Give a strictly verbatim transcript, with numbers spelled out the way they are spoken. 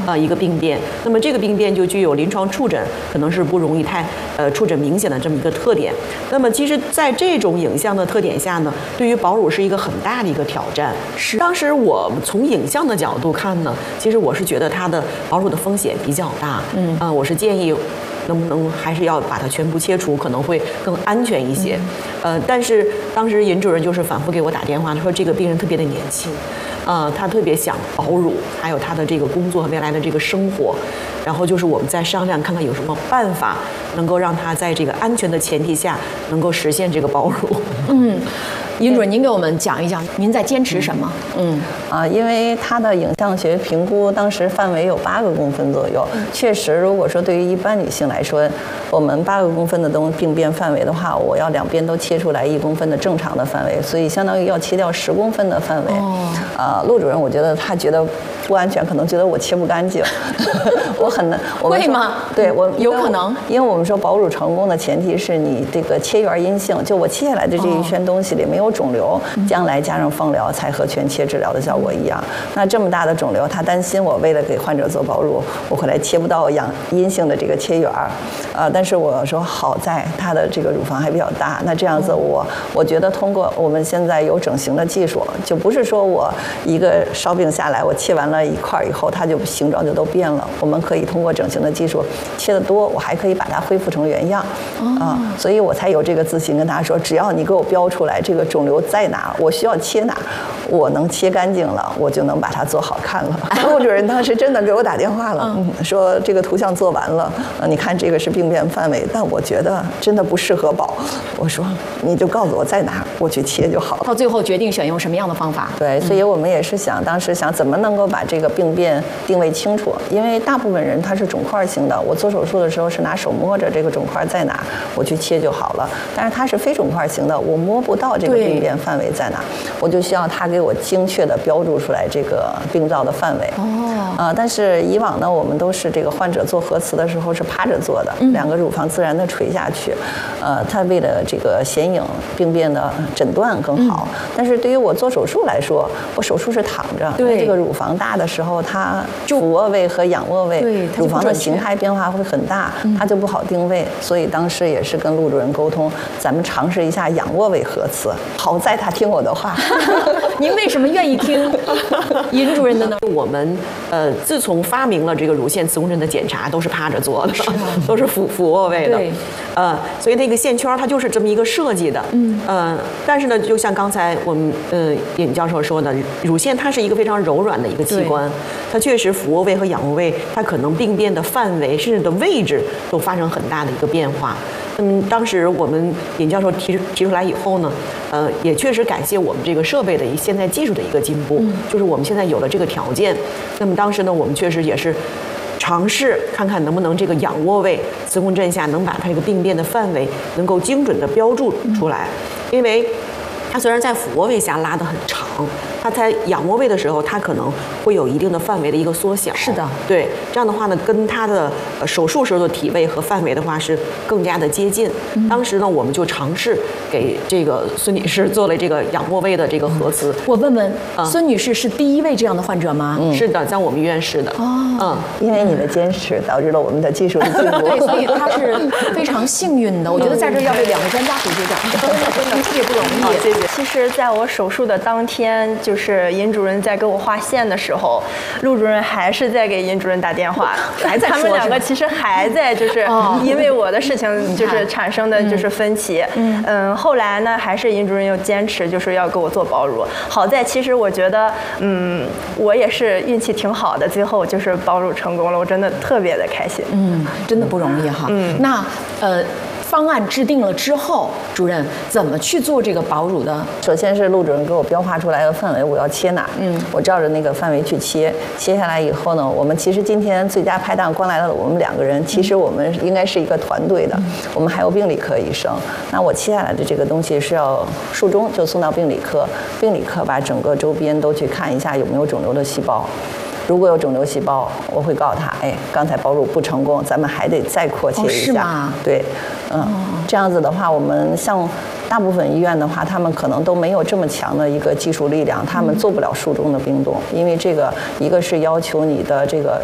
呃一个病变。那么这个病变就具有临床触诊可能是不容易太呃触诊明显的这么一个特点。那么其实在这种影像的特点下呢，对于保乳是一个很大的一个挑战。 是， 当时我从影像的角度看呢，其实我是觉得它的保乳的风险比较大。嗯，啊、呃，我是建议。能不能还是要把它全部切除，可能会更安全一些。嗯、呃，但是当时尹主任就是反复给我打电话，他说这个病人特别的年轻，呃，他特别想保乳，还有他的这个工作和未来的这个生活。然后就是我们再商量，看看有什么办法能够让他在这个安全的前提下，能够实现这个保乳。 嗯。尹主任，您给我们讲一讲，您在坚持什么？ 嗯啊，因为它的影像学评估当时范围有八个公分左右，确实，如果说对于一般女性来说，我们八个公分的东病变范围的话，我要两边都切出来一公分的正常的范围，所以相当于要切掉十公分的范围。哦，啊，陆主任，我觉得他觉得不安全，可能觉得我切不干净，我很难。 会吗？ 对我有可能， 因为我们说保乳成功的前提是你这个切缘阴性，就我切下来的这一圈东西里没有肿瘤，将来加上放疗才和全切治疗的效果一样。那这么大的肿瘤，他担心我为了给患者做保乳，我后来切不到阳阴性的这个切缘儿，呃，但是我说好在它的这个乳房还比较大，那这样子我我觉得通过我们现在有整形的技术，就不是说我一个烧饼下来，我切完了一块以后，它就形状就都变了。我们可以通过整形的技术切得多，我还可以把它恢复成原样啊，所以我才有这个自信跟大家说，只要你给我标出来这个肿瘤在哪，我需要切哪，我能切干净了，我就能把它做好看了。陆主任当时真的给我打电话了，嗯、说这个图像做完了，呃，你看这个是病变范围，但我觉得真的不适合保。我说你就告诉我在哪，我去切就好了。 到最后决定选用什么样的方法？ 对，所以我们也是想，当时想怎么能够把这个病变定位清楚，因为大部分人他是肿块型的，我做手术的时候是拿手摸着这个肿块在哪，我去切就好了。但是他是非肿块型的，我摸不到这个病变范围在哪，我就需要他给我精确的标注出来这个病灶的范围。哦，呃，但是以往呢，我们都是这个患者做核磁的时候是趴着做的，嗯、两个乳房自然的垂下去，呃，他为了这个显影病变的诊断更好。嗯、但是对于我做手术来说，我手术是躺着，对这个乳房大的时候，它俯卧位和仰卧位，乳房的形态变化会很大，嗯、它就不好定位。所以当时也是跟陆主任沟通，咱们尝试一下仰卧位核磁。好在他听我的话。 您为什么愿意听尹主任的呢？ 我们呃，自从发明了这个乳腺磁共振的检查，都是趴着做的，是都是俯俯卧位的。对，呃，所以那个线圈它就是这么一个设计的。嗯，呃，但是呢，就像刚才我们呃尹教授说的，乳腺它是一个非常柔软的一个器官，它确实俯卧位和仰卧位，它可能病变的范围甚至的位置都发生很大的一个变化。那么当时我们尹教授提提出来以后呢，呃，也确实感谢我们这个设备的一现在技术的一个进步，嗯、就是我们现在有了这个条件。那么当时呢，我们确实也是尝试看看能不能这个仰卧位磁共振下能把它这个病变的范围能够精准的标注出来，因为它虽然在俯卧位下拉得很长，它在仰卧位的时候，它可能会有一定的范围的一个缩小。 是的， 对，这样的话呢，跟它的呃手术时候的体位和范围的话是更加的接近。嗯、当时呢，我们就尝试给这个孙女士做了这个仰卧位的这个核磁。 我问问，嗯、孙女士是第一位这样的患者吗？ 嗯、是的，在我们医院是的。 哦， 嗯，因为你的坚持导致了我们的技术的进步。 对，所以她是非常幸运的。我觉得在这儿要为两位专家鼓鼓掌，真的真的特别不容易。 好，谢谢。 其实，在我手术的当天，就是尹主任在给我画线的时候，陆主任还是在给尹主任打电话， 还在说， 他们两个其实还在就是因为我的事情就是产生的就是分歧。嗯嗯，后来呢，还是尹主任又坚持就是要给我做保乳。好在其实我觉得，嗯，我也是运气挺好的，最后就是保乳成功了，我真的特别的开心。 嗯，真的不容易哈。嗯，那呃。方案制定了之后，主任怎么去做这个保乳的？ 首先是陆主任给我标画出来的范围，我要切哪？嗯，我照着那个范围去切。切下来以后呢，我们其实今天最佳拍档光来了我们两个人，其实我们应该是一个团队的，嗯、我们还有病理科医生。那我切下来的这个东西是要术中就送到病理科，病理科把整个周边都去看一下有没有肿瘤的细胞。如果有肿瘤细胞，我会告诉他，哎，刚才保乳不成功，咱们还得再扩切一下。 哦，是吗？ 对，嗯，哦、这样子的话，我们像大部分医院的话，他们可能都没有这么强的一个技术力量，他们做不了术中的冰冻，因为这个一个是要求你的这个